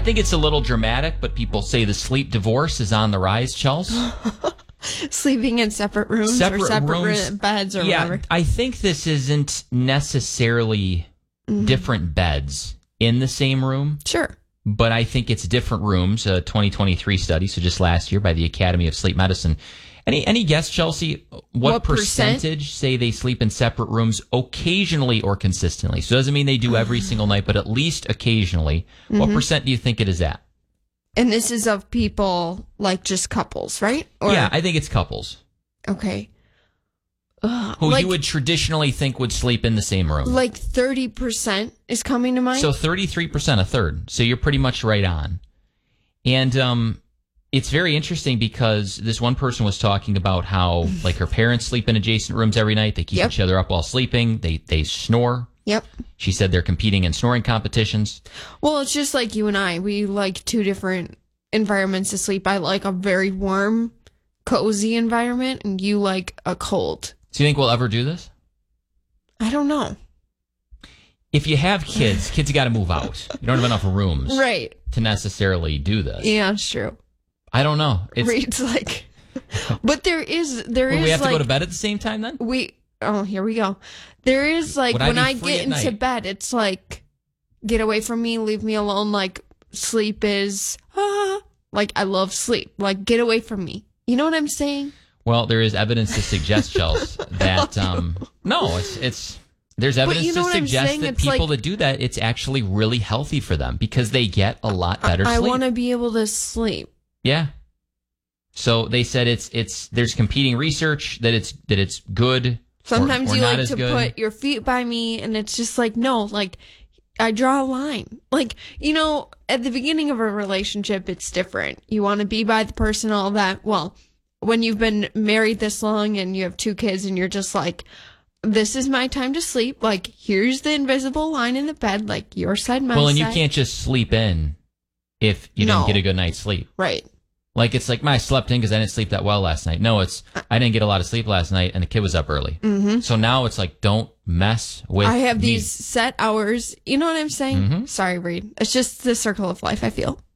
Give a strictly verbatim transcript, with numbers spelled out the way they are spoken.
I think it's a little dramatic, but people say the sleep divorce is on the rise, Chelsea. Sleeping in separate rooms separate or separate rooms, beds or yeah, whatever. I think this isn't necessarily mm-hmm. different beds in the same room. Sure. But I think it's different rooms, a twenty twenty-three study, so just last year by the Academy of Sleep Medicine. Any any guess, Chelsea, what, what percentage percent? say they sleep in separate rooms occasionally or consistently? So it doesn't mean they do every single night, but at least occasionally. Mm-hmm. What percent do you think it is at? And this is of people, like just couples, right? Or, yeah, I think it's couples. Okay. Ugh, who like, you would traditionally think would sleep in the same room. Like thirty percent is coming to mind? So thirty-three percent, a third. So you're pretty much right on. And um, it's very interesting because this one person was talking about how like her parents sleep in adjacent rooms every night. They keep yep. each other up while sleeping. They they snore. Yep. She said they're competing in snoring competitions. Well, it's just like you and I. We like two different environments to sleep. I like a very warm, cozy environment, and you like a cold. Do you think we'll ever do this? I don't know. If you have kids, kids, you got to move out. You don't have enough rooms right. to necessarily do this. Yeah, it's true. I don't know. It's Reed's like... But there is... there well, is we have like, to go to bed at the same time then? We... Oh, here we go. There is like... Would I when be I free get at into night? bed, it's like... Get away from me, leave me alone. Like, sleep is... Ah, like, I love sleep. Like, get away from me. You know what I'm saying? Well, there is evidence to suggest, Chelsea, that um, no, it's it's there's evidence you know to suggest that it's people like, that do that, it's actually really healthy for them because they get a lot better I, I sleep. want to be able to sleep. Yeah. So they said it's it's there's competing research that it's that it's good. Sometimes or, or you not like as to good. put your feet by me, and it's just like no, like I draw a line. Like you know, at the beginning of a relationship, it's different. You want to be by the person, all that. Well. When you've been married this long and you have two kids and you're just like, this is my time to sleep. Like, here's the invisible line in the bed, like your side, my side. Well, and you can't just sleep in if you no. didn't get a good night's sleep. Right. Like, it's like, I slept in because I didn't sleep that well last night. No, it's, I didn't get a lot of sleep last night and the kid was up early. Mm-hmm. So now it's like, don't mess with I have me. these set hours. You know what I'm saying? Mm-hmm. Sorry, Reed. It's just the circle of life, I feel.